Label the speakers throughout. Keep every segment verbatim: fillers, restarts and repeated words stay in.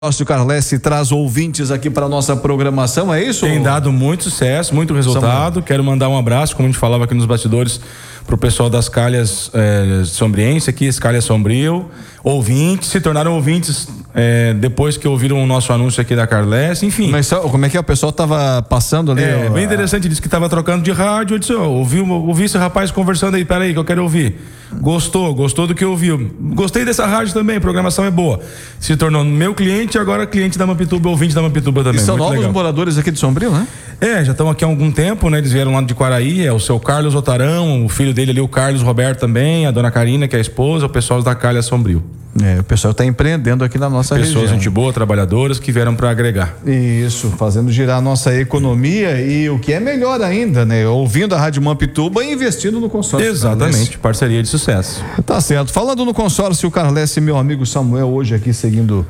Speaker 1: O Carlesse traz ouvintes aqui para nossa programação, é isso?
Speaker 2: Tem dado muito sucesso, muito resultado. Samuel. Quero mandar um abraço, como a gente falava aqui nos bastidores, pro pessoal das Calhas é, Sombriense aqui, Calhas Sombrio, ouvintes, se tornaram ouvintes é, depois que ouviram o nosso anúncio aqui da Carlesse, enfim.
Speaker 1: Mas como é que é? O pessoal tava passando ali?
Speaker 2: É,
Speaker 1: ó,
Speaker 2: bem interessante, disse que tava trocando de rádio, eu disse, ó, ouvi, ouvi esse rapaz conversando aí, peraí que eu quero ouvir. Gostou, gostou do que ouviu. Gostei dessa rádio também, a programação é boa. Se tornou meu cliente, agora cliente da Mampituba, ouvinte da Mampituba também.
Speaker 1: E são
Speaker 2: muito
Speaker 1: novos
Speaker 2: legal.
Speaker 1: Moradores aqui de Sombrio, né?
Speaker 2: É, já estão aqui há algum tempo, né? Eles vieram lá de Quaraí, é o seu Carlos Otarão, o filho dele ali, o Carlos Roberto também, a dona Karina, que é a esposa, o pessoal da Calha Sombrio.
Speaker 1: É, o pessoal está empreendendo aqui na nossa
Speaker 2: Pessoas,
Speaker 1: região.
Speaker 2: gente boa, trabalhadoras que vieram para agregar.
Speaker 1: Isso, fazendo girar a nossa economia e o que é melhor ainda, né? Ouvindo a Rádio Mampituba e investindo no consórcio.
Speaker 2: Exatamente,
Speaker 1: Carlesse.
Speaker 2: parceria de sucesso.
Speaker 1: Tá certo. Falando no consórcio, o Carlesse, meu amigo Samuel, hoje aqui seguindo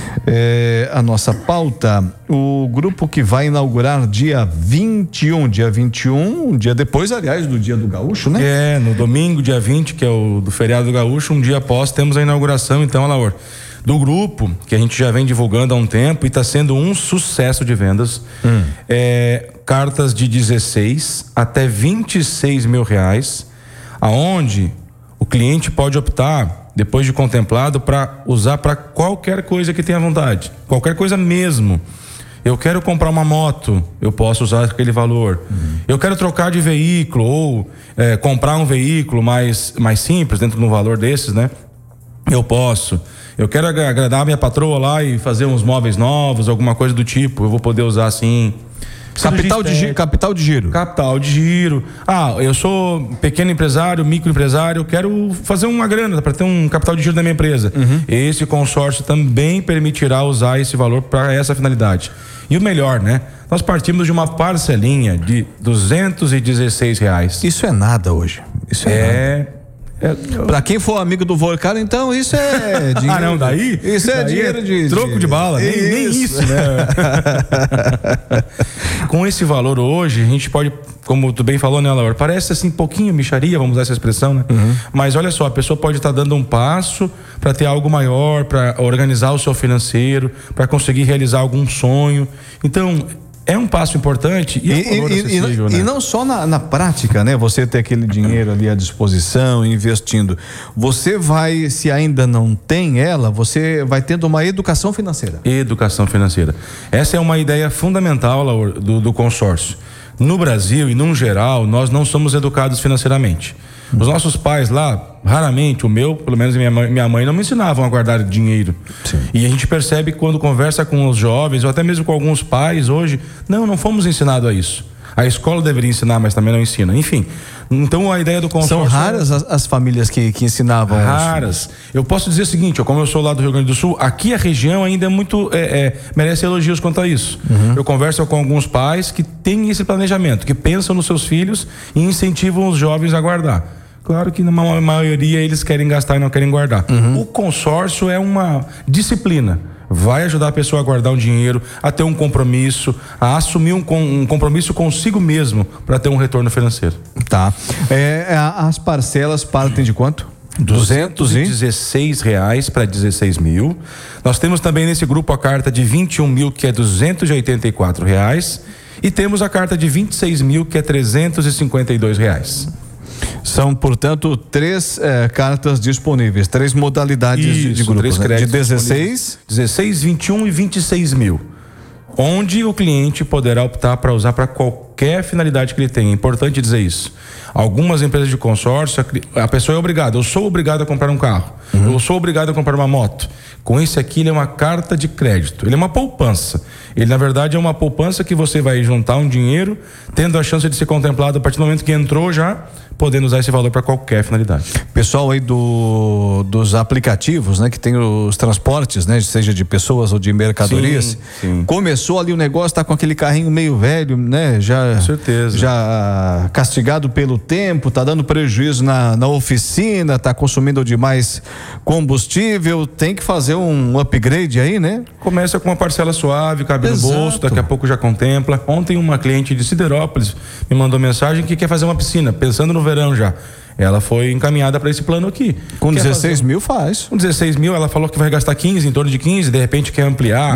Speaker 1: é, a nossa pauta, o grupo que vai inaugurar dia vinte e um, dia vinte e um, um dia depois, aliás, do Dia do Gaúcho, né?
Speaker 2: É, no domingo, dia vinte, que é o do feriado do Gaúcho, um dia após, temos a inauguração, então, Alaor, do grupo, que a gente já vem divulgando há um tempo e está sendo um sucesso de vendas. Hum. É, cartas de dezesseis até vinte e seis mil reais, aonde o cliente pode optar, depois de contemplado, para usar para qualquer coisa que tenha vontade, qualquer coisa mesmo. Eu quero comprar uma moto, eu posso usar aquele valor. Uhum. Eu quero trocar de veículo ou é, comprar um veículo mais, mais simples, dentro de um valor desses, né? Eu posso. Eu quero agradar a minha patroa lá e fazer uns móveis novos, alguma coisa do tipo, eu vou poder usar assim.
Speaker 1: Capital de giro, capital de giro.
Speaker 2: Capital de giro. Ah, eu sou pequeno empresário, microempresário, eu quero fazer uma grana para ter um capital de giro da minha empresa. Uhum. Esse consórcio também permitirá usar esse valor para essa finalidade. E o melhor, né? Nós partimos de uma parcelinha de duzentos e dezesseis reais.
Speaker 1: Isso é nada hoje. Isso é,
Speaker 2: é...
Speaker 1: nada. É, pra quem for amigo do Volcar, então isso é dinheiro.
Speaker 2: Ah, não, daí?
Speaker 1: Isso é
Speaker 2: daí
Speaker 1: dinheiro de.
Speaker 2: Troco de, de bala, nem isso, nem isso né? Com esse valor hoje, a gente pode, como tu bem falou, né, Laura? Parece assim, pouquinho micharia, vamos usar essa expressão, né? Uhum. Mas olha só, a pessoa pode estar tá dando um passo para ter algo maior, para organizar o seu financeiro, para conseguir realizar algum sonho. Então, é um passo importante e, e, é um
Speaker 1: e, e, né? e não só na, na prática, né? Você ter aquele dinheiro ali à disposição, investindo. Você vai, se ainda não tem ela, você vai tendo uma educação financeira.
Speaker 2: Educação financeira. Essa é uma ideia fundamental, Laura, do, do consórcio. No Brasil e num geral, nós não somos educados financeiramente. Os nossos pais lá, raramente, o meu, pelo menos minha mãe, minha mãe não me ensinavam a guardar dinheiro. Sim. E a gente percebe que quando conversa com os jovens, ou até mesmo com alguns pais hoje, não, não fomos ensinados a isso. A escola deveria ensinar, mas também não ensina. Enfim, então a ideia do consórcio...
Speaker 1: São raras as, as famílias que, que ensinavam
Speaker 2: Raras. Isso. Eu posso dizer o seguinte, ó, como eu sou lá do Rio Grande do Sul, aqui a região ainda é muito... É, é, merece elogios quanto a isso. Uhum. Eu converso com alguns pais que têm esse planejamento, que pensam nos seus filhos e incentivam os jovens a guardar. Claro que na maioria eles querem gastar e não querem guardar. Uhum. O consórcio é uma disciplina. Vai ajudar a pessoa a guardar um dinheiro, a ter um compromisso, a assumir um, um compromisso consigo mesmo para ter um retorno financeiro.
Speaker 1: Tá. É, as parcelas partem de quanto?
Speaker 2: duzentos e dezesseis reais para dezesseis mil. Nós temos também nesse grupo a carta de vinte e um mil, que é duzentos e oitenta e quatro reais. E temos a carta de vinte e seis mil, que é trezentos e cinquenta e dois reais.
Speaker 1: São, portanto, três eh, cartas disponíveis, três modalidades
Speaker 2: Isso,
Speaker 1: de, de grupos,
Speaker 2: três
Speaker 1: né?
Speaker 2: créditos
Speaker 1: De dezesseis,
Speaker 2: dezesseis, vinte e um e vinte e seis mil, onde o cliente poderá optar para usar para qualquer finalidade que ele tenha. É importante dizer isso. Algumas empresas de consórcio, a pessoa é obrigada, eu sou obrigado a comprar um carro, uhum. eu sou obrigado a comprar uma moto. Com esse aqui, ele é uma carta de crédito, ele é uma poupança. Ele, na verdade, é uma poupança que você vai juntar um dinheiro, tendo a chance de ser contemplado a partir do momento que entrou já, podendo usar esse valor para qualquer finalidade.
Speaker 1: Pessoal aí do, dos aplicativos, né, que tem os transportes, né, seja de pessoas ou de mercadorias, sim, sim. Começou ali o negócio, tá com aquele carrinho meio velho, né, já já,
Speaker 2: com certeza.
Speaker 1: já castigado pelo tempo, tá dando prejuízo na, na oficina, tá consumindo demais combustível, tem que fazer um upgrade aí, né?
Speaker 2: Começa com uma parcela suave, cabe
Speaker 1: Exato.
Speaker 2: no bolso, daqui a pouco já contempla. Ontem uma cliente de Siderópolis me mandou mensagem que quer fazer uma piscina, pensando no verão já. Ela foi encaminhada para esse plano aqui.
Speaker 1: Com
Speaker 2: quer
Speaker 1: dezesseis
Speaker 2: fazer...
Speaker 1: mil faz.
Speaker 2: Com dezesseis mil, ela falou que vai gastar quinze, em torno de quinze, de repente quer ampliar.